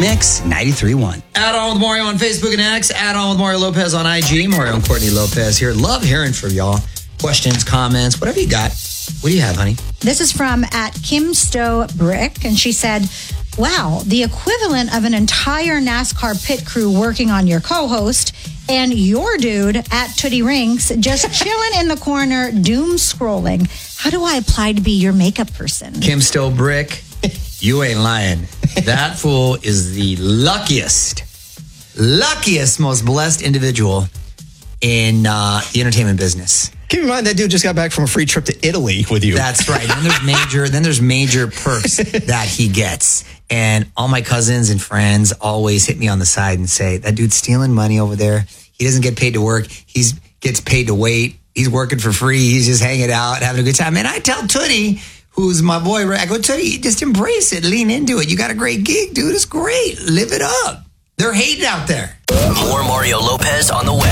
Mix 93.1. Add on with Mario on Facebook and X. Add on with Mario Lopez on IG. Mario and Courtney Lopez here. Love hearing from y'all. Questions, comments, whatever you got. What do you have, honey? This is from at Kim Stowe Brick, and she said, wow, the equivalent of an entire NASCAR pit crew working on your co-host and your dude at Tootie Rinks just chilling in the corner, doom scrolling. How do I apply to be your makeup person? Kim Stowe Brick, you ain't lying. That fool is the luckiest, most blessed individual in the entertainment business. Keep in mind that dude just got back from a free trip to Italy with you. That's right. Then there's major perks that he gets. And all my cousins and friends always hit me on the side and say, that dude's stealing money over there. He doesn't get paid to work. He gets paid to wait. He's working for free. He's just hanging out, having a good time. And I tell Tootie, who's my boy, I go, Tootie, just embrace it. Lean into it. You got a great gig, dude. It's great. Live it up. They're hating out there. More Mario Lopez on the way.